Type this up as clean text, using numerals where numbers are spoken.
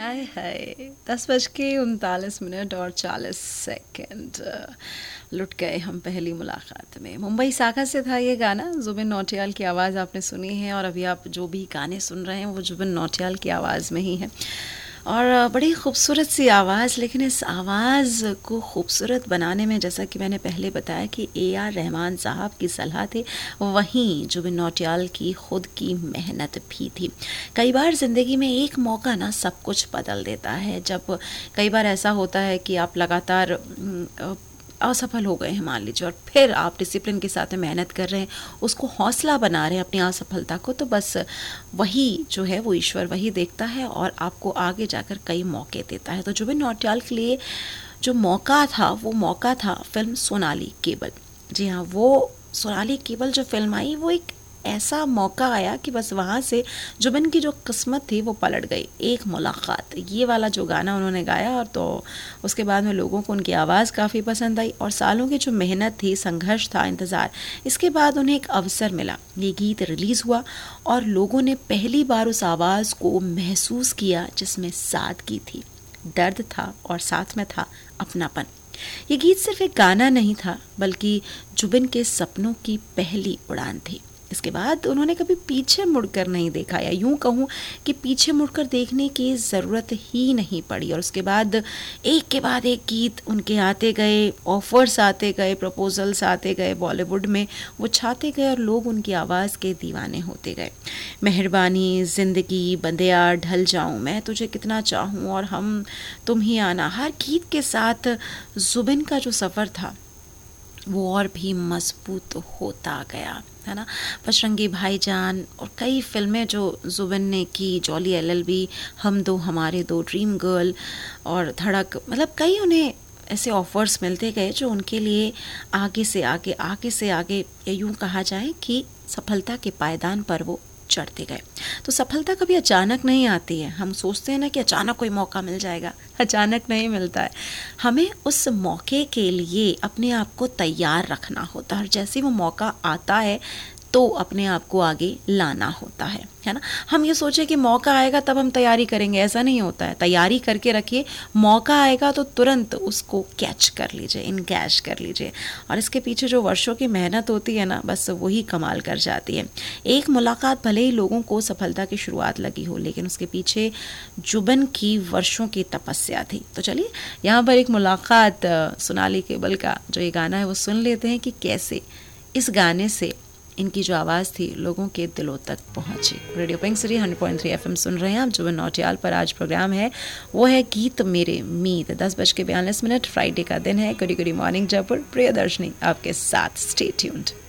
हाय हाय 10:39 और 40 सेकंड। लुट गए हम पहली मुलाकात में। मुंबई साखा से था ये गाना। जुबिन नौटियाल की आवाज़ आपने सुनी है और अभी आप जो भी गाने सुन रहे हैं वो जुबिन नौटियाल की आवाज़ में ही है। और बड़ी खूबसूरत सी आवाज़, लेकिन इस आवाज़ को खूबसूरत बनाने में, जैसा कि मैंने पहले बताया कि AR रहमान साहब की सलाह थी, वहीं जुबिन नौटियाल की खुद की मेहनत भी थी। कई बार ज़िंदगी में एक मौका ना सब कुछ बदल देता है। जब कई बार ऐसा होता है कि आप लगातार असफल हो गए हैं मान लीजिए, और फिर आप डिसिप्लिन के साथ मेहनत कर रहे हैं, उसको हौसला बना रहे हैं अपनी असफलता को, तो बस वही जो है वो ईश्वर वही देखता है और आपको आगे जाकर कई मौके देता है। तो जुबिन नौटियाल के लिए जो मौका था फिल्म सोनाली केबल। जी हाँ, वो सोनाली केबल जो फिल्म आई वो एक ऐसा मौका आया कि बस वहाँ से जुबिन की जो किस्मत थी वो पलट गई। एक मुलाकात, ये वाला जो गाना उन्होंने गाया, और तो उसके बाद में लोगों को उनकी आवाज़ काफ़ी पसंद आई और सालों की जो मेहनत थी, संघर्ष था, इंतज़ार, इसके बाद उन्हें एक अवसर मिला। ये गीत रिलीज़ हुआ और लोगों ने पहली बार उस आवाज़ को महसूस किया जिसमें सादगी थी, दर्द था और साथ में था अपनापन। ये गीत सिर्फ एक गाना नहीं था, बल्कि जुबिन के सपनों की पहली उड़ान थी। इसके बाद उन्होंने कभी पीछे मुड़कर नहीं देखा, या यूं कहूं कि पीछे मुड़कर देखने की ज़रूरत ही नहीं पड़ी। और उसके बाद एक के बाद एक गीत उनके आते गए, ऑफर्स आते गए, प्रपोजल्स आते गए बॉलीवुड में, वो छाते गए और लोग उनकी आवाज़ के दीवाने होते गए। मेहरबानी, ज़िंदगी, बंदिया, ढल जाऊं, मैं तुझे कितना चाहूं और हम तुम ही आना, हर गीत के साथ जुबिन का जो सफ़र था वो और भी मजबूत होता गया, है ना। बजरंगी भाईजान और कई फिल्में जो जुबिन ने की, जॉली LLB, हम दो हमारे दो, ड्रीम गर्ल और धड़क, मतलब कई उन्हें ऐसे ऑफर्स मिलते गए जो उनके लिए आगे से आगे, या यूँ कहा जाए कि सफलता के पायदान पर वो चढ़ते गए। तो सफलता कभी अचानक नहीं आती है। हम सोचते हैं ना कि अचानक कोई मौका मिल जाएगा, अचानक नहीं मिलता है। हमें उस मौके के लिए अपने आप को तैयार रखना होता है और जैसे वो मौका आता है तो अपने आप को आगे लाना होता है ना। हम ये सोचे कि मौका आएगा तब हम तैयारी करेंगे, ऐसा नहीं होता है। तैयारी करके रखिए, मौका आएगा तो तुरंत उसको कैच कर लीजिए, इनकैश कर लीजिए। और इसके पीछे जो वर्षों की मेहनत होती है ना, बस वही कमाल कर जाती है। एक मुलाकात भले ही लोगों को सफलता की शुरुआत लगी हो, लेकिन उसके पीछे जुबिन की वर्षों की तपस्या थी। तो चलिए यहाँ पर एक मुलाकात सोनाली केबल का जो ये गाना है वो सुन लेते हैं कि कैसे इस गाने से इनकी जो आवाज़ थी लोगों के दिलों तक पहुंची। रेडियो पिंक 100.3 FM सुन रहे हैं आप। जुबिन नौटियाल पर आज प्रोग्राम है वो है गीत मेरे मीत। 10:42 फ्राइडे का दिन है। गुडी गुडी मॉर्निंग जयपुर, प्रियदर्शनी आपके साथ। Stay tuned.